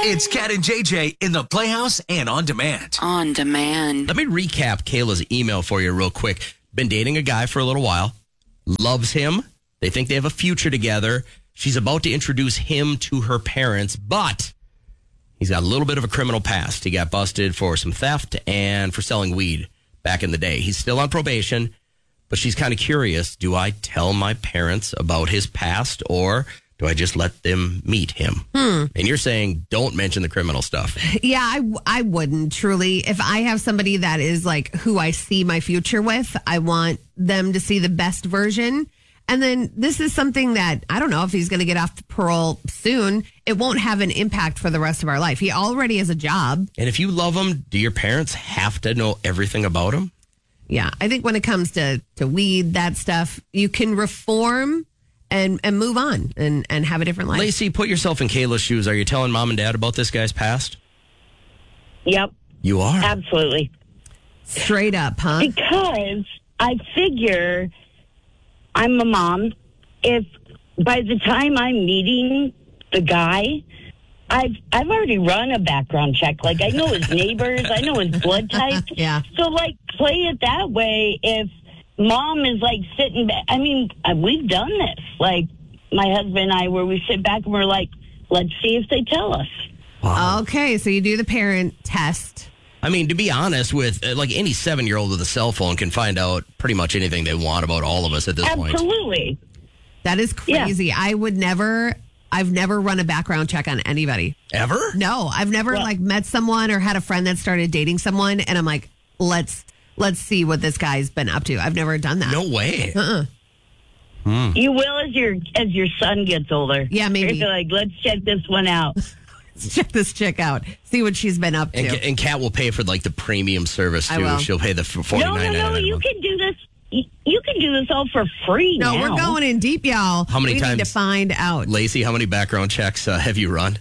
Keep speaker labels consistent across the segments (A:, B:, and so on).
A: It's Cat and JJ in the Playhouse and on demand.
B: On demand.
C: Let me recap Kayla's email for you real quick. Been dating a guy for a little while. Loves him. They think they have a future together. She's about to introduce him to her parents, but he's got a little bit of a criminal past. He got busted for some theft and for selling weed back in the day. He's still on probation, but she's kind of curious. Do I tell my parents about his past, or do I just let them meet him? And you're saying don't mention the criminal stuff.
D: Yeah, I wouldn't truly. If I have somebody that is like who I see my future with, I want them to see the best version. And then this is something that I don't know if he's going to get off parole soon. It won't have an impact for the rest of our life. He already has a job.
C: And if you love him, do your parents have to know everything about him?
D: Yeah, I think when it comes to weed, that stuff, you can reform and move on and have a different life.
C: Lacey, put yourself in Kayla's shoes. Are you telling mom and dad about this guy's past?
E: Yep.
C: You are?
E: Absolutely.
D: Straight up, huh?
E: Because I figure I'm a mom. If by the time I'm meeting the guy, I've already run a background check. Like, I know his neighbors. I know his blood type.
D: Yeah.
E: So, like, play it that way. If mom is, like, sitting back. I mean, we've done this. Like, my husband and I, where we sit back and we're like, let's see if they tell us.
C: Wow.
D: Okay, so you do the parent test.
C: I mean, to be honest with, like, any 7-year-old with a cell phone can find out pretty much anything they want about all of us at this point.
E: Absolutely.
D: That is crazy. Yeah. I've never run a background check on anybody.
C: Ever?
D: No, I've never met someone or had a friend that started dating someone, and I'm like, let's see what this guy's been up to. I've never done that.
C: No way.
E: You will as your son gets older.
D: Yeah, maybe.
E: You're like, let's check this one out.
D: Let's check this chick out. See what she's been up to.
C: And Kat will pay for like the premium service too.
D: I will.
C: She'll pay the $49.99.
E: No. You can do this. You can do this all for free.
D: No,
E: now.
D: we're going in deep, y'all.
C: How many times?
D: We need to find out.
C: Lacey, how many background checks have you run?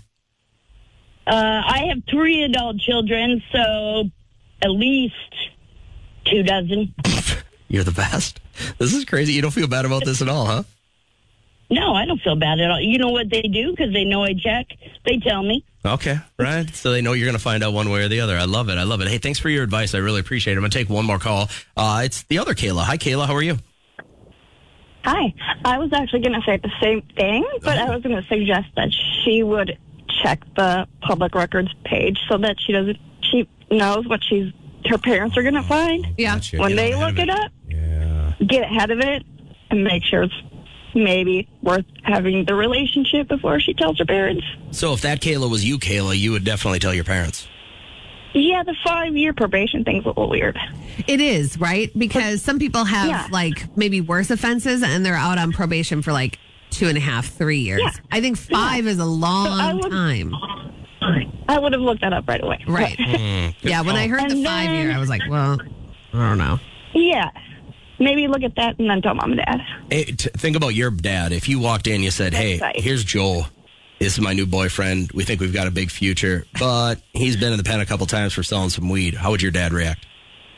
E: I have 3 adult children, so at least 24.
C: You're the best. This is crazy. You don't feel bad about this at all, huh?
E: No, I don't feel bad at all. You know what they do? Because they know I check. They tell me.
C: Okay, right. So they know you're going to find out one way or the other. I love it. Hey, thanks for your advice. I really appreciate it. I'm going to take one more call. It's the other Kayla. Hi, Kayla. How are you?
F: Hi. I was actually going to say the same thing, but I was going to suggest that she would check the public records page so that she knows what her parents are going to find.
D: Yeah.
C: Gotcha.
F: When
C: Get
F: they
C: ahead
F: look
C: of
F: it up,
C: Yeah.
F: get ahead of it and make sure it's maybe worth having the relationship before she tells her parents.
C: So if that Kayla was you, Kayla, you would definitely tell your parents.
F: Yeah, the 5-year probation thing's a little weird.
D: It is, right? Because some people have like maybe worse offenses and they're out on probation for like 2.5, 3 years.
F: Yeah.
D: I think 5 is a long time.
F: I would have looked that up right away.
D: Right. Yeah, when I heard the 5-year, I was like, well, I don't know.
F: Yeah. Maybe look at that and then tell mom and dad.
C: Hey, think about your dad. If you walked in, you said, hey, here's Joel. This is my new boyfriend. We think we've got a big future, but he's been in the pen a couple times for selling some weed. How would your dad react?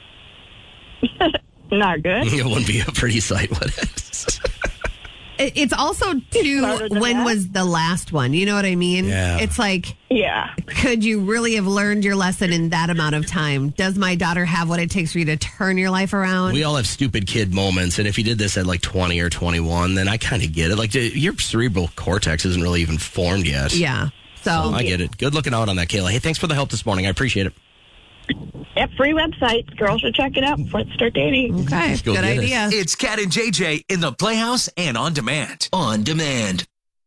F: Not good.
C: It wouldn't be a pretty sight, would it?
D: It's also, too, when was the last one? You know what I mean?
C: Yeah.
D: It's like,
F: yeah.
D: Could you really have learned your lesson in that amount of time? Does my daughter have what it takes for you to turn your life around?
C: We all have stupid kid moments, and if you did this at like 20 or 21, then I kind of get it. Like, your cerebral cortex isn't really even formed yet.
D: Yeah. So
C: I get it. Good looking out on that, Kayla. Hey, thanks for the help this morning. I appreciate it.
F: Yep, free website. Girls should check it out before they start dating.
D: Okay,
C: Go
D: good
C: get it.
D: idea.
A: It's Cat and JJ in the Playhouse and on demand. On demand.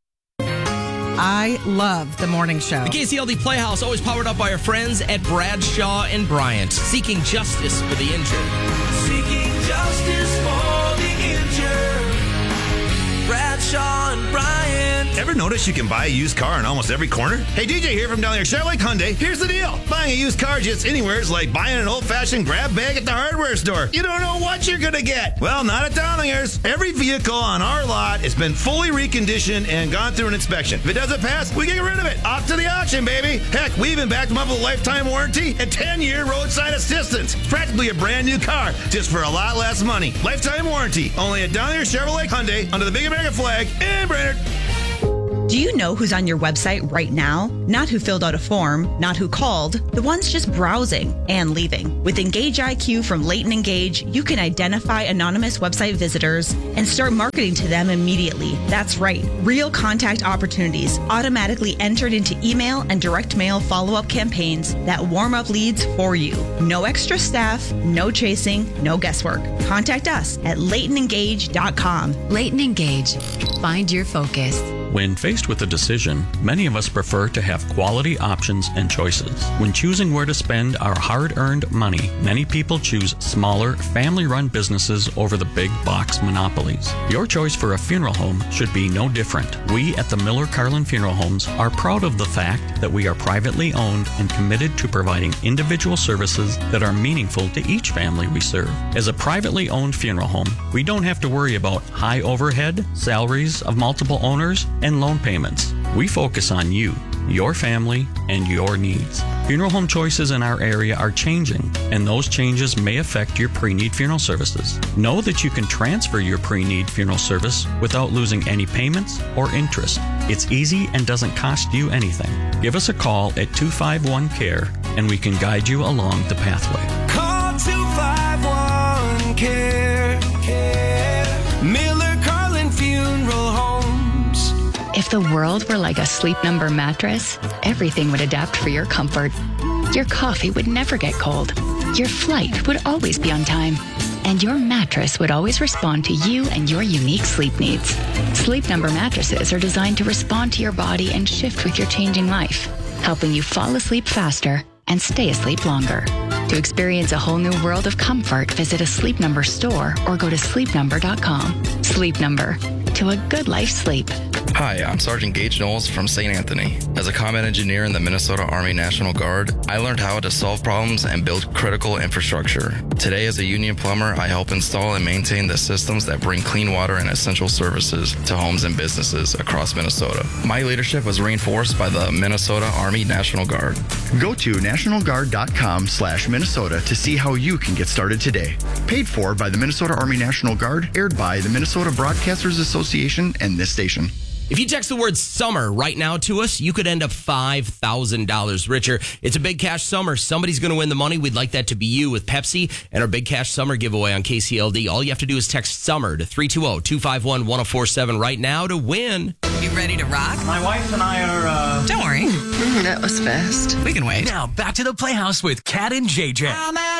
G: I love the morning show.
C: The KCLD Playhouse, always powered up by our friends at Bradshaw and Bryant, seeking justice for the injured.
H: Seeking justice for the injured. Bradshaw and Bryant.
I: Ever notice you can buy a used car in almost every corner? Hey, DJ here from down there, Chevrolet Hyundai. Here's the deal. Buying a used car just anywhere is like buying an old-fashioned grab bag at the hardware store. You don't know what you're going to get. Well, not at Downingers. Every vehicle on our lot has been fully reconditioned and gone through an inspection. If it doesn't pass, we get rid of it. Off to the auction, baby. Heck, we even backed them up with a lifetime warranty and 10-year roadside assistance. It's practically a brand new car, just for a lot less money. Lifetime warranty. Only at Downingers Chevrolet Hyundai under the Big American flag in Brainerd.
B: Do you know who's on your website right now? Not who filled out a form, not who called, the ones just browsing and leaving. With Engage IQ from Leighton Engage, you can identify anonymous website visitors and start marketing to them immediately. That's right. Real contact opportunities automatically entered into email and direct mail follow-up campaigns that warm up leads for you. No extra staff, no chasing, no guesswork. Contact us at LeightonEngage.com.
G: Leighton Engage. Find your focus.
J: When faced with a decision, many of us prefer to have quality options and choices. When choosing where to spend our hard-earned money, many people choose smaller, family-run businesses over the big box monopolies. Your choice for a funeral home should be no different. We at the Miller Carlin Funeral Homes are proud of the fact that we are privately owned and committed to providing individual services that are meaningful to each family we serve. As a privately owned funeral home, we don't have to worry about high overhead, salaries of multiple owners, and loan payments. We focus on you, your family, and your needs. Funeral home choices in our area are changing, and those changes may affect your pre-need funeral services. Know that you can transfer your pre-need funeral service without losing any payments or interest. It's easy and doesn't cost you anything. Give us a call at 251-CARE, and we can guide you along the pathway.
H: Call 251-CARE. Miller Carlin Funeral Homes.
G: If the world were like a Sleep Number mattress, everything would adapt for your comfort. Your coffee would never get cold. Your flight would always be on time. And your mattress would always respond to you and your unique sleep needs. Sleep Number mattresses are designed to respond to your body and shift with your changing life, helping you fall asleep faster and stay asleep longer. To experience a whole new world of comfort, visit a Sleep Number store or go to sleepnumber.com. Sleep Number. To a good life sleep.
K: Hi, I'm Sergeant Gage Knowles from St. Anthony. As a combat engineer in the Minnesota Army National Guard, I learned how to solve problems and build critical infrastructure. Today, as a union plumber, I help install and maintain the systems that bring clean water and essential services to homes and businesses across Minnesota. My leadership was reinforced by the Minnesota Army National Guard.
L: Go to nationalguard.com/Minnesota to see how you can get started today. Paid for by the Minnesota Army National Guard, aired by the Minnesota Broadcasters Association and this station.
C: If you text the word summer right now to us, you could end up $5,000 richer. It's a big cash summer. Somebody's going to win the money. We'd like that to be you with Pepsi and our big cash summer giveaway on KCLD. All you have to do is text summer to 320-251-1047 right now to win.
M: You ready to rock?
A: My wife and I are,
M: Don't worry. That was fast. We can wait.
A: Now back to the Playhouse with Kat and JJ.